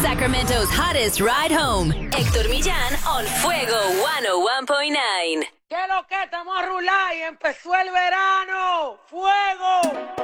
Sacramento's hottest ride home. Héctor Millán on Fuego 101.9. ¿Qué lo que? Estamos a rular y empezó el verano. ¡Fuego!